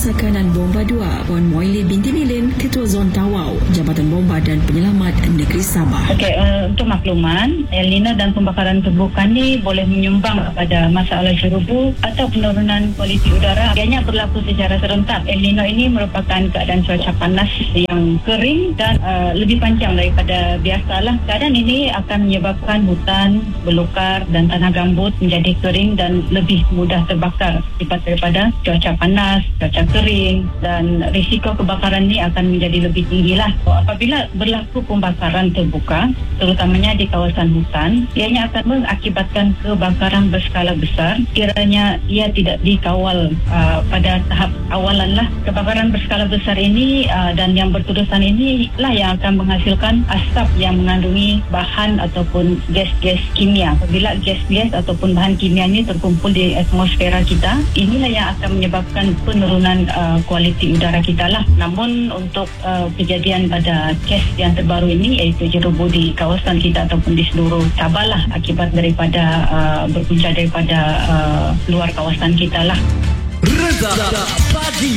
Sakanan Bomba 2, Puan Moili binti Milin, Ketua Zon Tawau, Jabatan Bomba dan Penyelamat Negeri Sabah. Okey, untuk makluman, El Nino dan pembakaran terbuka ni boleh menyumbang kepada masalah jerubu atau penurunan kualiti udara. Ianya berlaku secara serentak. El Nino ini merupakan keadaan cuaca panas yang kering dan lebih panjang daripada biasalah. Keadaan ini akan menyebabkan hutan belukar dan tanah gambut menjadi kering dan lebih mudah terbakar akibat daripada cuaca panas, cuaca kering, dan risiko kebakaran ini akan menjadi lebih tinggi lah. Apabila berlaku pembakaran terbuka, terutamanya di kawasan hutan, ianya akan mengakibatkan kebakaran berskala besar kiranya ia tidak dikawal pada tahap awalan lah. Kebakaran berskala besar ini dan yang berterusan ini lah yang akan menghasilkan asap yang mengandungi bahan ataupun gas-gas kimia. Apabila gas-gas ataupun bahan kimia ini terkumpul di atmosfera kita, inilah yang akan menyebabkan penurunan kualiti udara kita lah. Namun untuk kejadian pada kes yang terbaru ini, iaitu jerubu di kawasan kita ataupun di seluruh Sabah lah, akibat daripada berpunca daripada luar kawasan kita lah. Reza Pagi.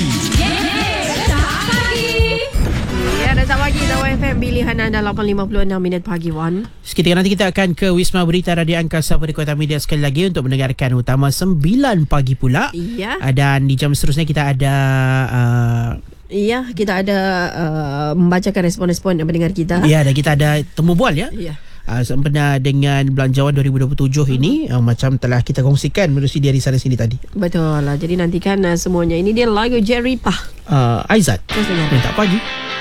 Ya, Reza Pagi, Dawai FM, pilihan anda 8.56 minit pagi, Wan. Seketika nanti kita akan ke Wisma Berita Radio Angkasa pada Kota Media sekali lagi untuk mendengarkan utama 9 pagi pula. Ya. Dan di jam seterusnya kita ada kita ada membacakan respon-respon pendengar kita. ya, dan kita ada temu bual ya. Ya. Sempena dengan Belanjawan 2027 ini macam telah kita kongsikan menerusi dari sana sini tadi. Betul lah. Jadi nantikan semuanya. Ini dia lagu Jerry Pah. Aizat. Terus dengar. Minta pagi.